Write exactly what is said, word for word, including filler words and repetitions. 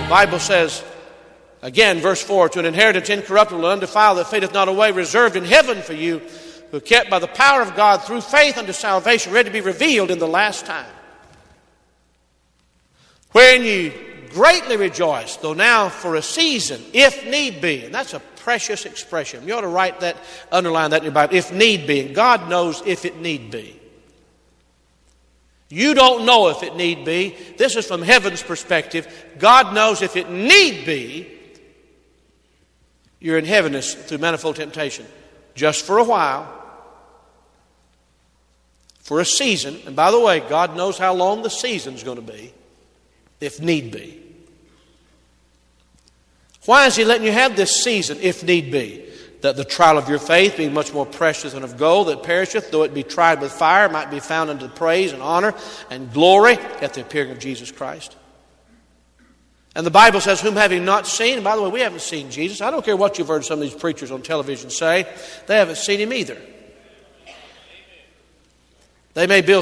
The Bible says, again, verse four, to an inheritance incorruptible and undefiled that fadeth not away, reserved in heaven for you, who are kept by the power of God through faith unto salvation, ready to be revealed in the last time. Wherein ye greatly rejoice, though now for a season, if need be. And that's a precious expression. You ought to write that, underline that in your Bible. If need be. And God knows if it need be. You don't know if it need be. This is from heaven's perspective. God knows if it need be, you're in heaviness through manifold temptation. Just for a while. For a season. And by the way, God knows how long the season's going to be. If need be. Why is He letting you have this season, if need be? That the trial of your faith, being much more precious than of gold that perisheth, though it be tried with fire, might be found unto praise and honor and glory at the appearing of Jesus Christ. And the Bible says, whom having not seen, and by the way, we haven't seen Jesus. I don't care what you've heard some of these preachers on television say. They haven't seen Him either. They may build